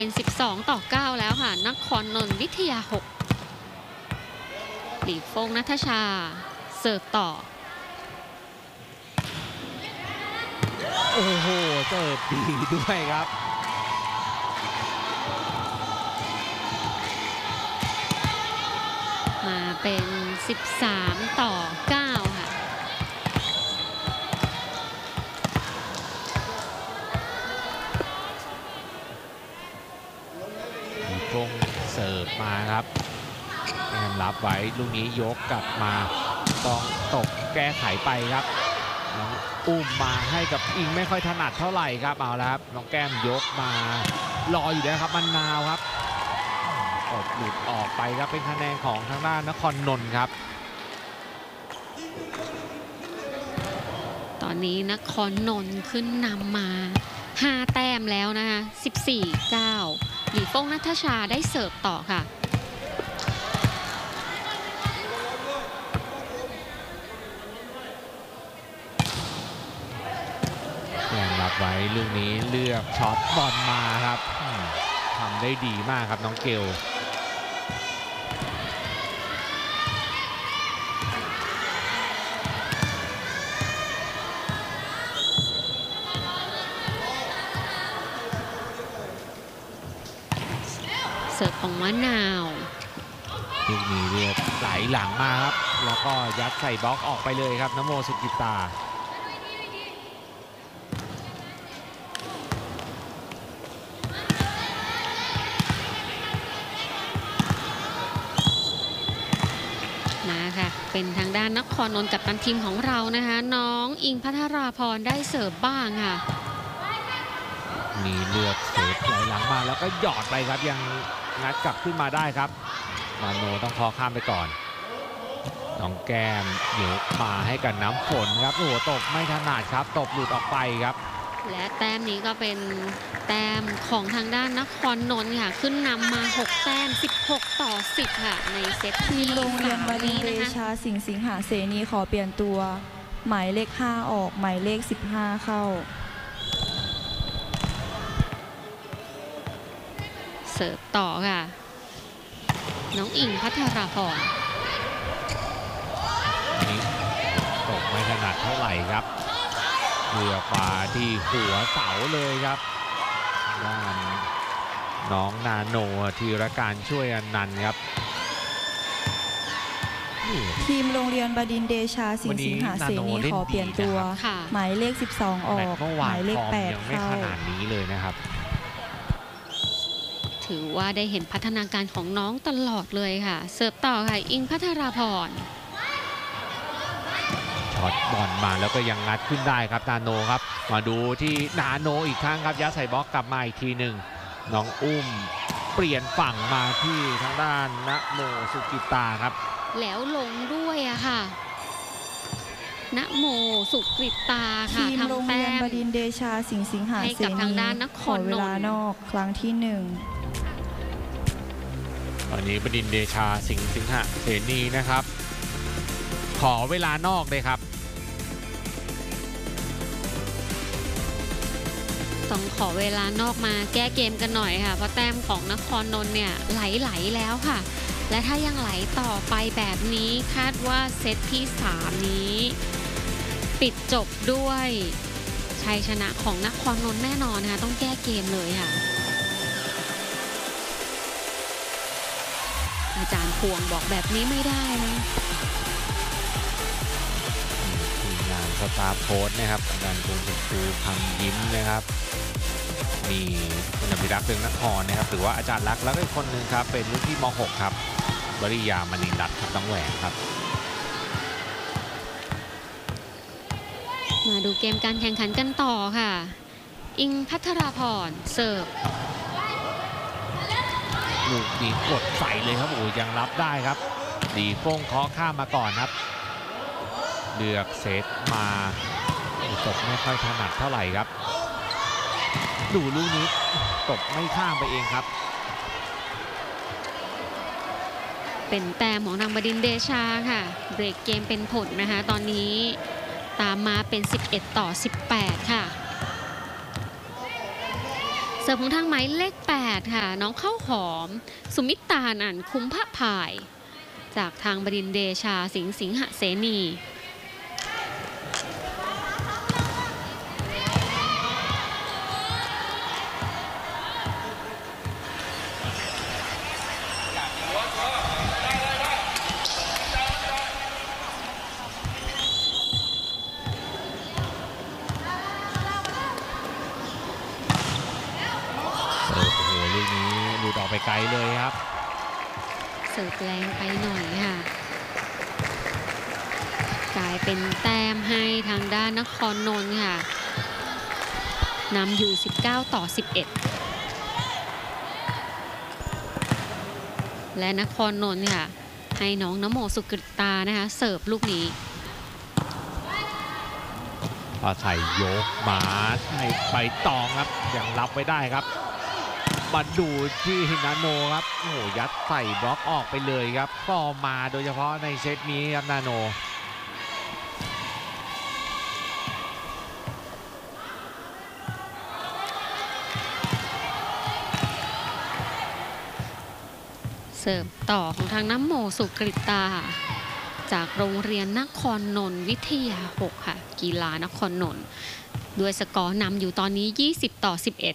เป็น12-9แล้วค่ะนครนนท์วิทยา6หลีฟงณัฐชาเสิร์ฟต่อโอ้โหเสิร์ฟดีด้วยครับมาเป็น13-9ค่ะพงเสิร์ฟมาครับแอมรับไว้ลูกนี้ยกกลับมาต้องตกแก้ไขไปครับน้องอุ้มมาให้กับอิงไม่ค่อยถนัดเท่าไหร่ครับเอาละครับน้องแก้มยกมารออยู่แล้วครับมันนาวครับหลุดออกไปครับเป็นคะแนนของทางด้านนครนนท์ครับตอนนี้นครนนท์ขึ้นนำมา5 แต้มแล้วนะคะ14-9หลีฟงณัฐชาได้เสิร์ฟต่อค่ะแรงรับไว้ลูกนี้เลือกช็อตบอลมาครับทำได้ดีมากครับน้องเกลเสิร์ฟของมะนาวลูกนี้เรียกไหลหลังมาครับแล้วก็ยัดใส่บล็อกออกไปเลยครับนโมสุกิตาค่ะเป็นทางด้านนครนนท์กัปตันทีมของเรานะคะน้องอิงพัทราพรได้เสิร์ฟบ้างค่ะมีเลือกเสิร์ฟไหลหลังมาแล้วก็หยอดไปครับยังงัดกลับขึ้นมาได้ครับมาโนต้องพอข้ามไปก่อนน้องแก้มยกมาให้กับน้ำฝนครับโอ้โหตบไม่ถนัดครับตบหลุดออกไปครับและแต้มนี้ก็เป็นแต้มของทางด้านนครนนท์ค่ะขึ้นนำมา6 แต้ม16-10ค่ะในเซตที่โรงเรียนบดินทร์เดชาสิงหาเสนีขอเปลี่ยนตัวหมายเลข5ออกหมายเลข15เข้าเสิร์ฟต่อค่ะน้องอิงพัทราพรตกไม่ถนัดเท่าไหร่ครับเลือกมาที่หัวเสาเลยครับด้านน้องนาโนธีรการช่วยอนันต์ครับทีมโรงเรียนบดินทร์เดชาสิงหาเสนีขอเปลี่ยนตัวหมายเลข12ออกหมายเลข8 ยังไม่ขนาดนี้เลยนะครับถือว่าได้เห็นพัฒนาการของน้องตลอดเลยค่ะเสิร์ฟต่อค่ะอิงพัทราพรช็อตบอลมาแล้วก็ยังงัดขึ้นได้ครับนาโนครับมาดูที่นาโนอีกครั้งครับยัดใส่บล็อกกลับมาอีกทีหนึ่งน้องอุ้มเปลี่ยนฝั่งมาที่ทางด้านนะโมสุกิตาครับแล้วลงด้วยอะค่ะนะโมสุกิตาค่ะทีมโรงเรียนบดินทร์เดชาสิงหาเสนีขอเวลานอกครั้งที่1 ตอนนี้บดินทร์เดชาสิงหาเสนีนะครับขอเวลานอกเลยครับต้องขอเวลานอกมาแก้เกมกันหน่อยค่ะเพราะแต้มของนครนนท์เนี่ยไหลแล้วค่ะและถ้ายังไหลต่อไปแบบนี้คาดว่าเซตที่3นี้ปิดจบด้วยชัยชนะของนครนนท์แน่นอนนะคะต้องแก้เกมเลยค่ะอาจารย์พวงบอกแบบนี้ไม่ได้นะทีมงานสตาร์โค้ชนะครับอาจารย์กงสุภูพังยิ้มนะครับมีคุณอภิรักษ์เรืองนครนะครับหรือว่าอาจารย์รักแล้วก็อีกคนนึงครับเป็นรุ่นพี่ม.6 ครับวริยามณีรัตน์ครับน้องแหวนครับมาดูเกมการแข่งขันกันต่อค่ะอิงพัทราพรเสิร์ฟลูกนี้กดใส่เลยครับโอ้ยังรับได้ครับดีฟงเคาะข้ามมาก่อนครับเลือกเซตมาตกไม่ค่อยถนัดเท่าไหร่ครับดูลูกนี้ตกไม่ข้ามไปเองครับเป็นแต้มของทางบดินทร์เดชาค่ะเบรกเกมเป็นผลนะคะตอนนี้ตามมาเป็น11-18ค่ะเร์ฟของทางหมายเลข 8 ค่ะน้องข้าวหอมสุมิตานันท์คุ้มพระพาย จากทางบดินทร์เดชาสิงหเสนีออกไปไกลเลยครับเสิร์ฟแรงไปหน่อยค่ะกลายเป็นแต้มให้ทางด้านนครนนท์ค่ะนำอยู่19-11และนครนนท์ค่ะให้น้องนโมสุกฤตานะคะเสิร์ฟลูกนี้พอใส่ยกมาให้ไปตองครับยังรับไว้ได้ครับมาดูที่นาโนครับโอ้ยัดใส่บล็อกออกไปเลยครับก็มาโดยเฉพาะในเซตนี้ครับนาโนเสิร์ฟต่อของทางน้ำโมสุกฤตาจากโรงเรียนนครนนท์วิทยา 6 ค่ะกีฬานครนนท์ด้วยสกอร์นำอยู่ตอนนี้20-11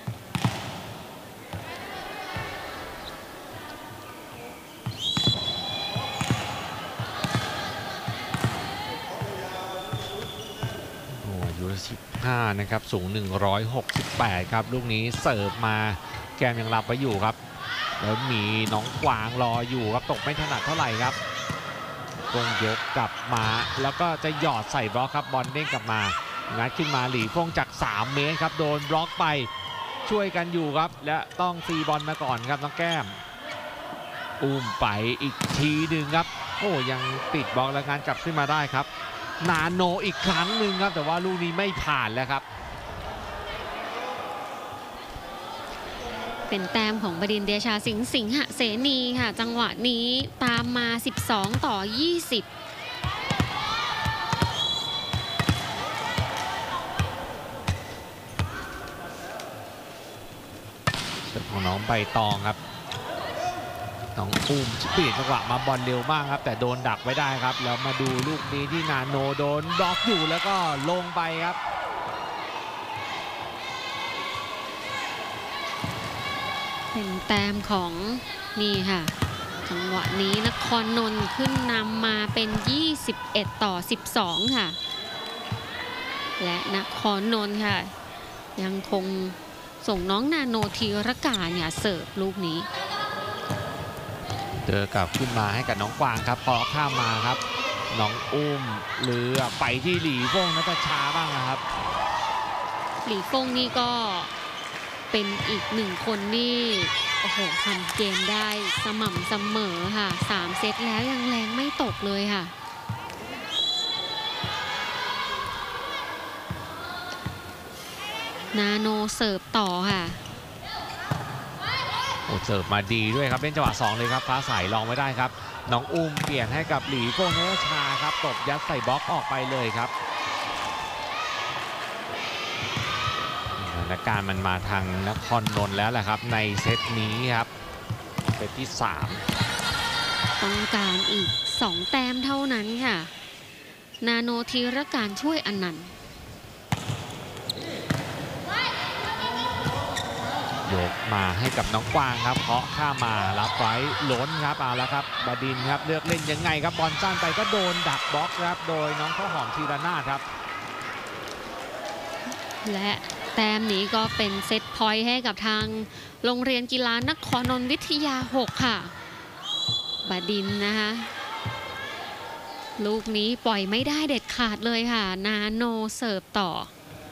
15นะครับสูง168ครับลูกนี้เสิร์ฟมาแกมยังรับไว้อยู่ครับแล้วมีน้องกวางรออยู่ครับตกไม่ถนัดเท่าไหร่ครับกงยกกลับมาแล้วก็จะหยอดใส่บล็อกครับบอลเด้งกลับมางัดขึ้นมาหลีฟงจาก3 เมตรครับโดนบล็อกไปช่วยกันอยู่ครับและต้องฟรีบอลมาก่อนครับน้องแก้มอุ้มไปอีกทีหนึ่งครับโอ้ยังติดบล็อกแล้วงานกลับขึ้นมาได้ครับนาโนอีกครั้งหนึ่งครับแต่ว่าลูกนี้ไม่ผ่านแล้วครับเป็นแต้มของบดินทร์เดชาสิงหเสนีค่ะจังหวะนี้ตามมา12-20 ของน้องใบตองครับน้องอุ้มเปลี่ยนจังหวะมาบอลเร็วมากครับแต่โดนดักไว้ได้ครับแล้วมาดูลูกนี้ที่นาโนโดนบล็อกอยู่แล้วก็ลงไปครับเป็นแต้มของนี่ค่ะจังหวะนี้นครนนท์ขึ้นนำมาเป็น21-12ค่ะและนครนนท์ค่ะยังคงส่งน้องนาโนธีรการเนี่ยเสิร์ฟลูกนี้เจอกลับขึ้นมาให้กับน้องกวางครับพอข้ามมาครับน้องอุ้มหรือไปที่หลีฟงนัทชาบ้างนะครับหลีฟงนี่ก็เป็นอีก1 คนนี่โอ้โหทำเกมได้สม่ำเสมอค่ะ3 เซตแล้วยังแรงไม่ตกเลยค่ะนาโนเสิร์ฟต่อค่ะโอ้เสิร์ฟมาดีด้วยครับเล่นจังหวะ2เลยครับฟ้าใสลองไม่ได้ครับน้องอุ้มเปลี่ยนให้กับหลีฟงนัทชาครับตบยัดใส่บล็อกออกไปเลยครับสถานการณ์มันมาทางนครนนท์แล้วแหละครับในเซตนี้ครับเซตที่3 ต้องการอีก2 แต้มเท่านั้นค่ะนาโนธีรการช่วยอนันต์ยกมาให้กับน้องกวางครับเคาะข้ามมารับไว้ล้นครับเอาละครับบดินทร์ครับเลือกเล่นยังไงครับบอลสั้นไปก็โดนดักบล็อกครับโดยน้องข้าวหอมธีรนาถครับและแต้มนี้ก็เป็นเซตพอยต์ให้กับทางโรงเรียนกีฬานครนนท์วิทยา 6 ค่ะบดินทร์นะคะลูกนี้ปล่อยไม่ได้เด็ดขาดเลยค่ะนาโนเสิร์ฟต่อ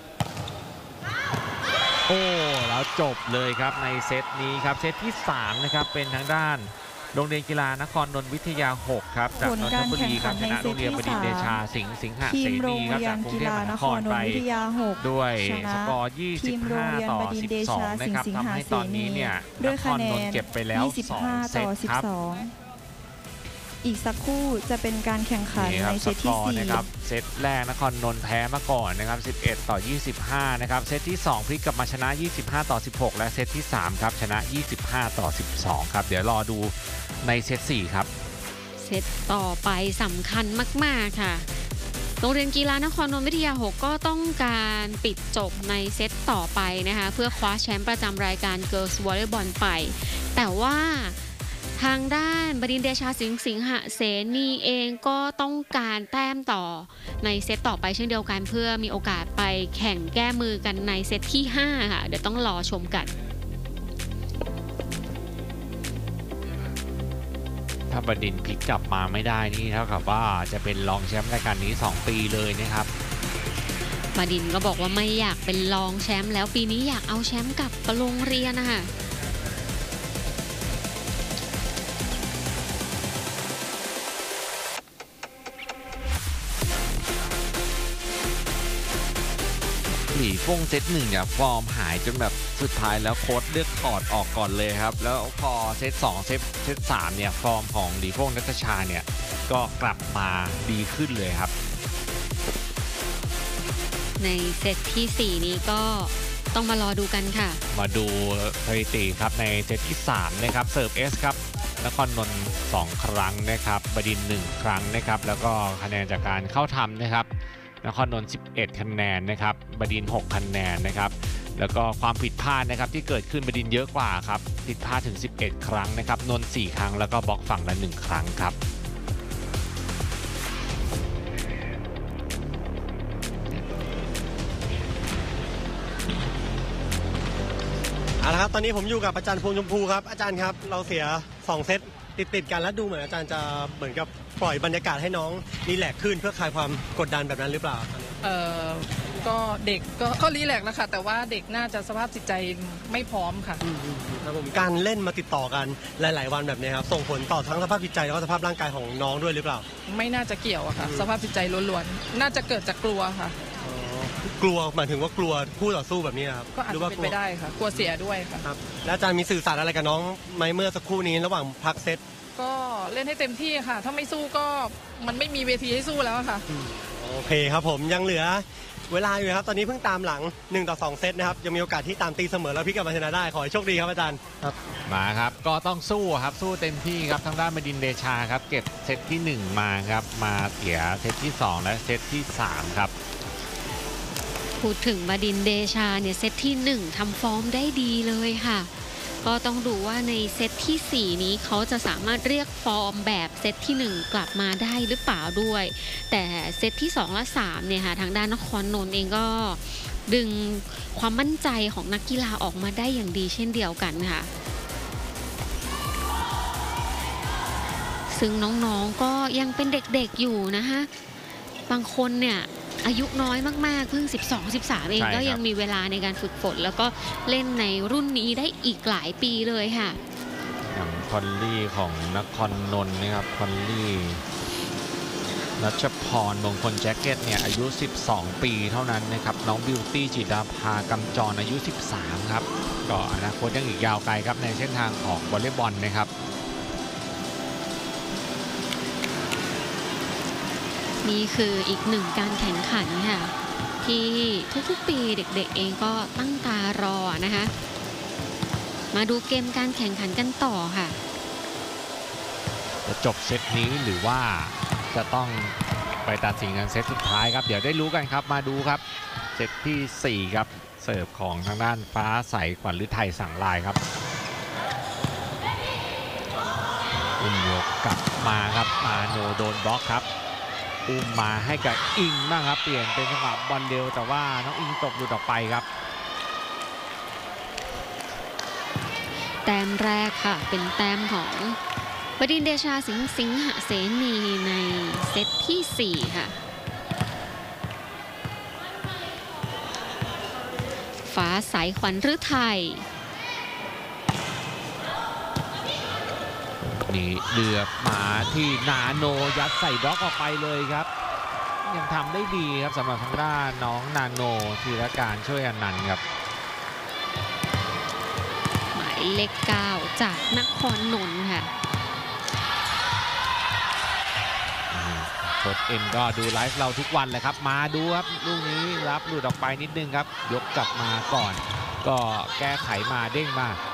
โอ้แล้วจบเลยครับในเซตนี้ครับเซตที่3นะครับเป็นทางด้านโรงเรียนกีฬานครนนท์วิทยา 6 ครับจากนนทบุรีครับชนะโรงเรียนบดินทร์เดชาสิงหเสนีครับจากกรุงเทพมหานครไปด้วยสกอร์25-12นะครับทำให้ตอนนี้เนี่ยนครนนท์เก็บไปแล้ว2 เซตครับอีกสักครู่จะเป็นการแข่งขันในเซตที่4 นะครับเซตแรกนครนนท์แพ้มาก่อนนะครับ11-25นะครับเซตที่2พลิกกลับมาชนะ25-16และเซตที่3ครับชนะ25-12ครับเดี๋ยวรอดูในเซต4ครับเซตต่อไปสำคัญมากๆค่ะโรงเรียนกีฬานครนนท์วิทยา6ก็ต้องการปิดจบในเซตต่อไปนะคะเพื่อคว้าแชมป์ประจำรายการ Girls Volleyball ไปแต่ว่าทางด้านบดินทร์เดชาสิงหเสนีเองก็ต้องการแต้มต่อในเซตต่อไปเช่นเดียวกันเพื่อมีโอกาสไปแข่งแก้มือกันในเซตที่5ค่ะเดี๋ยวต้องรอชมกันถ้าบดินทร์พลิกกลับมาไม่ได้นี่เท่ากับว่าจะเป็นรองแชมป์รายการนี้2 ปีเลยนะครับบดินทร์ก็บอกว่าไม่อยากเป็นรองแชมป์แล้วปีนี้อยากเอาแชมป์กลับโรงเรียนนะคะหลี่ฟงเซต1เนี่ยฟอร์มหายจนแบบสุดท้ายแล้วโค้ชเลือกถอดออกก่อนเลยครับแล้วพอเซต2เซต3เนี่ยฟอร์มของหลี่ฟงนัทชาเนี่ยก็กลับมาดีขึ้นเลยครับในเซตที่4นี้ก็ต้องมารอดูกันค่ะมาดูสถิติครับในเซตที่3นะครับเสิร์ฟเอสครับนครนนท์2 ครั้งนะครับบดินทร์1 ครั้งนะครับแล้วก็คะแนนจากการเข้าทำนะครับนครนนท์11 คะแนนนะครับบดินทร์6 คะแนนนะครับแล้วก็ความผิดพลาดนะครับที่เกิดขึ้นบดินทร์เยอะกว่าครับผิดพลาดถึง11 ครั้งนะครับนนท์4 ครั้งแล้วก็บล็อกฝั่งละ1 ครั้งครับเอาละครับตอนนี้ผมอยู่กับอาจารย์พวงชมพูครับอาจารย์ครับเราเสีย2 เซตติดกันแล้วดูเหมือนอาจารย์จะเหมือนกับปล่อยบรรยากาศให้น้องรีแลกซ์ขึ้นเพื่อคลายความกดดันแบบนั้นหรือเปล่าก็เด็กก็รีแลกซ์นะคะแต่ว่าเด็กน่าจะสภาพจิตใจไม่พร้อมค่ะครับผมการเล่นมาติดต่อกันหลายๆวันแบบนี้ครับส่งผลต่อทั้งสภาพจิตใจแล้วก็สภาพร่างกายของน้องด้วยหรือเปล่าไม่น่าจะเกี่ยวอะค่ะสภาพจิตใจล้วนๆน่าจะเกิดจากกลัวค่ะกลัวหมายถึงว่ากลัวคู่ต่อสู้แบบนี้ครับก็อาจจะเป็นไปได้ค่ะกลัวเสียด้วยค่ะครับแล้วอาจารย์มีสื่อสารอะไรกับน้องไหมเมื่อสักครู่นี้ระหว่างพักเซตก็เล่นให้เต็มที่ค่ะถ้าไม่สู้ก็มันไม่มีเวทีให้สู้แล้วค่ะโอเคครับผมยังเหลือเวลาอยู่ครับตอนนี้เพิ่งตามหลัง1-2 เซตนะครับยังมีโอกาสที่ตามตีเสมอแล้วพลิกกลับมาชนะได้ขอให้โชคดีครับอาจารย์ครับมาครับก็ต้องสู้ครับสู้เต็มที่ครับทางด้านบดินทร์เดชาครับเก็บเซตที่1มาครับมาเสียเซตที่2และเซตที่3ครับพูดถึงบดินทร์เดชาเนี่ยเซตที่1ทำฟอร์มได้ดีเลยค่ะก็ต้องดูว่าในเซตที่4นี้เขาจะสามารถเรียกฟอร์มแบบเซตที่1กลับมาได้หรือเปล่าด้วยแต่เซตที่2และ3เนี่ยค่ะทางด้านนครนนท์เองก็ดึงความมั่นใจของนักกีฬาออกมาได้อย่างดีเช่นเดียวกันค่ะซึ่งน้องๆก็ยังเป็นเด็กๆอยู่นะคะบางคนเนี่ยอายุน้อยมากๆเพิ่ง12-13เองก็ยังมีเวลาในการฝึกฝนแล้วก็เล่นในรุ่นนี้ได้อีกหลายปีเลยค่ะอย่างคอนลี่ของนครนนท์นะครับคอนลี่รัชพรมงคลแจ็คเก็ตเนี่ยอายุ12 ปีเท่านั้นนะครับน้องบิวตี้จิตาภากำจรอายุ13ครับก็อนาคตยังอีกยาวไกลครับในเส้นทางของวอลเลย์บอลนะครับนี่คืออีก1การแข่งขันค่ะที่ทุกๆปีเด็กๆเองก็ตั้งตารอนะคะมาดูเกมการแข่งขันกันต่อค่ะจะจบเซตนี้หรือว่าจะต้องไปตัดสินกันเซตสุดท้ายครับเดี๋ยวได้รู้กันครับมาดูครับเซตที่4ครับเสิร์ฟของทางด้านฟ้าใสขวัญฤทัยสั่งลายครับอุ้มยกกลับมาครับมาโนโดนบล็อกครับอุ้มมาให้กับอิงบ้างครับเปลี่ยนเป็นจังหวะบอลเร็วแต่ว่าน้องอิงตกหลุดออกไปครับแต้มแรกค่ะเป็นแต้มของบดินทร์เดชาสิงหเสนีในเซตที่4ค่ะฟ้าใสขวัญฤทัยนี่เลือกมาที่นาโนยัดใส่บล็อกออกไปเลยครับยังทำได้ดีครับสำหรับทางด้านน้องนาโนธีรการช่วยอนันต์ครับหมายเลข9จากนครนนท์ค่ะดเอ็มก็ดูไลฟ์เราทุกวันเลยครับมาดูครับลูกนี้รับหลุดออกไปนิดนึงครับยกกลับมาก่อนก็แก้ไขมาเด้งมา